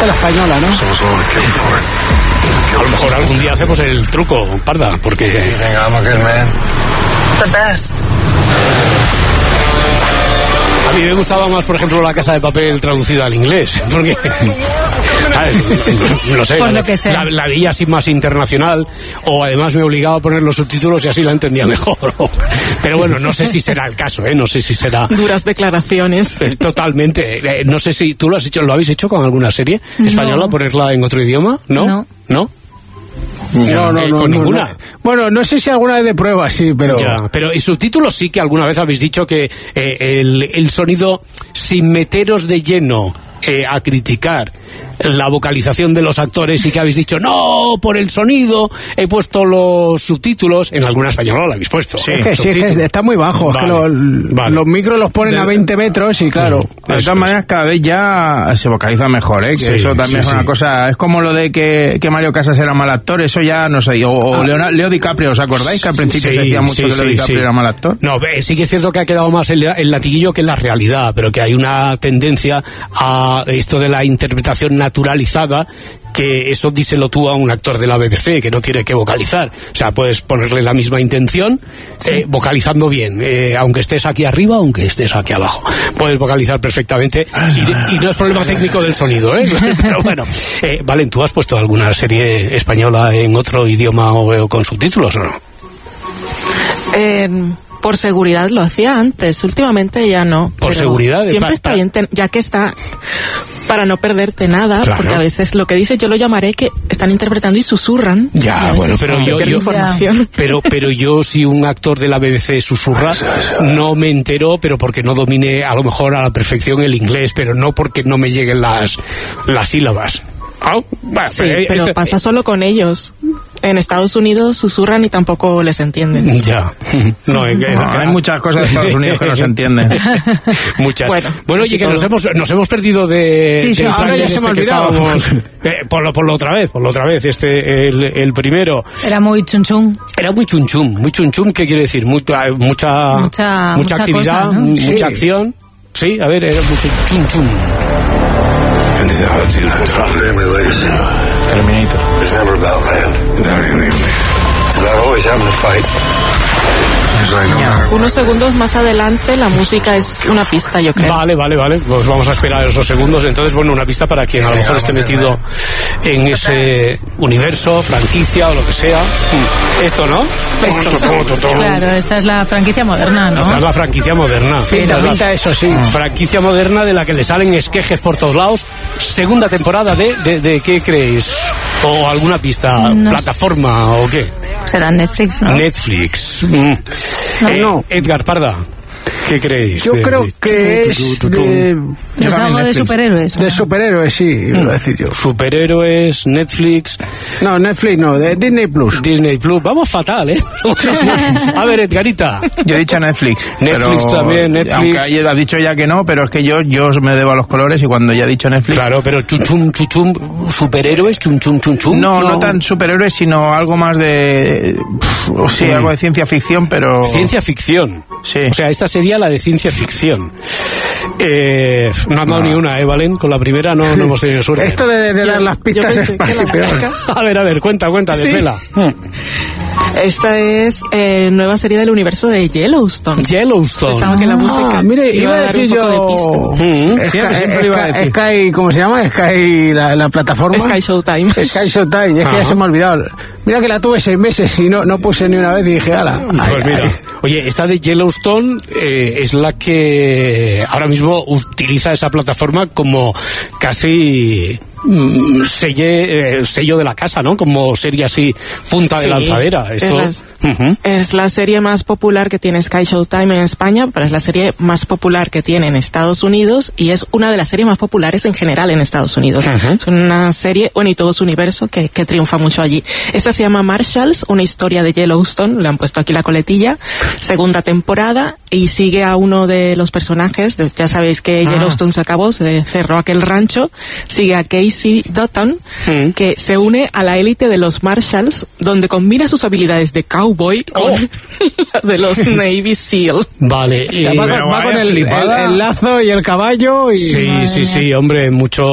Esta es la española, ¿no? A lo mejor algún día hacemos el truco, Parda, porque... A mí me gustaba más, por ejemplo, La Casa de Papel traducida al inglés, porque... no sé, la veía así más internacional, o además me obligaba a poner los subtítulos y así la entendía mejor. Pero bueno, no sé si será el caso, no sé si será... Duras declaraciones. Totalmente. No sé si tú lo habéis hecho con alguna serie española, ponerla en otro idioma, ¿no? ¿No? No, con ninguna. No. Bueno, no sé si alguna vez de prueba, sí, pero... Ya, pero y subtítulos sí que alguna vez habéis dicho que el sonido, sin meteros de lleno a criticar la vocalización de los actores, y que habéis dicho, no, por el sonido he puesto los subtítulos. En alguna española lo habéis puesto. Sí, es que está muy bajo. Vale, es que los micros los ponen a 20 metros y claro. De todas maneras, cada vez ya se vocaliza mejor, que sí, eso también es una cosa. Es como lo de que Mario Casas era mal actor, eso ya no sé. O Leo DiCaprio, ¿os acordáis? Que al principio se decía mucho que Leo DiCaprio era mal actor. No, sí que es cierto que ha quedado más el latiguillo que la realidad, pero que hay una tendencia a esto de la interpretación naturalizada, que eso díselo tú a un actor de la BBC, que no tiene que vocalizar. O sea, puedes ponerle la misma intención, vocalizando bien, aunque estés aquí arriba, aunque estés aquí abajo. Puedes vocalizar perfectamente, y no es problema técnico del sonido, Pero bueno. Valen, ¿tú has puesto alguna serie española en otro idioma o con subtítulos o no? Por seguridad lo hacía antes, últimamente ya no. Por seguridad, siempre está bien, ya que está, para no perderte nada, claro. Porque a veces lo que dices yo lo llamaré que están interpretando y susurran. Ya, bueno, pero pero yo si un actor de la BBC susurra, no me entero, pero porque no domine a lo mejor a la perfección el inglés, pero no porque no me lleguen las sílabas. Sí, pero pasa solo con ellos. En Estados Unidos susurran y tampoco les entienden. Ya. Hay muchas cosas de Estados Unidos que no se entienden. Muchas. Bueno, oye, que nos hemos perdido de... Sí, ahora ya se me ha olvidado. Ponlo otra vez. El primero. Era muy chunchum. Muy chunchum, ¿qué quiere decir? Mucha actividad, cosa, ¿no? Mucha acción. Sí, a ver, era mucho chunchum. Terminator. It's never about land. It's about always having to fight. Unos segundos más adelante la música es una pista, yo creo. Vale, pues vamos a esperar esos segundos. Entonces, bueno, una pista para quien a lo mejor esté metido en ese universo, franquicia o lo que sea. Esto, ¿no? Claro, esta es la franquicia moderna, ¿no? Esta es la franquicia moderna. Eso sí. Franquicia moderna de la que le salen esquejes por todos lados. Segunda temporada de ¿qué creéis? ¿O alguna pista? No ¿Plataforma o qué? Será Netflix, ¿no? Netflix. No. Edgar Parda, ¿qué creéis? Yo creo que es ¿Es algo de superhéroes? De superhéroes, sí, iba a decir yo. Superhéroes, Netflix... No, Netflix no, de Disney Plus. Disney Plus, vamos fatal, A ver, Edgarita. Yo he dicho Netflix. Netflix también, Netflix. Aunque ha dicho ya que no, pero es que yo me debo a los colores y cuando ya he dicho Netflix... Claro, pero chum, superhéroes, chum. No tan superhéroes, sino algo más de... Sí, algo de ciencia ficción, pero... Ciencia ficción. Sí. O sea, esta sería la de ciencia ficción. No han dado ni una, Valen. Con la primera no hemos tenido suerte. Esto de dar las pistas es casi peor. A ver, cuenta, desvela. Esta es nueva serie del universo de Yellowstone. Pensaba que la música mire, iba a decir un poco de pista. Siempre iba a decir. Sky, ¿cómo se llama? Sky, la plataforma. Sky Showtime. Sky Showtime, es que ya se me ha olvidado. Mira que la tuve 6 meses y no puse ni una vez y dije, ala. Pues mira, oye, esta de Yellowstone es la que ahora mismo utiliza esa plataforma como casi... sello de la casa, ¿no? Como serie así, punta de lanzadera. Esto es la serie más popular que tiene Sky Showtime en España, pero es la serie más popular que tiene en Estados Unidos y es una de las series más populares en general en Estados Unidos. Es una serie, y todo su universo que triunfa mucho allí. Esta se llama Marshalls, una historia de Yellowstone, le han puesto aquí la coletilla, segunda temporada, y sigue a uno de los personajes, ya sabéis que Yellowstone se acabó, se cerró aquel rancho, sigue a Casey Dutton, que se une a la élite de los Marshalls, donde combina sus habilidades de cowboy con las de los Navy SEAL. Vale. Va con el lazo y el caballo. Sí, hombre, mucho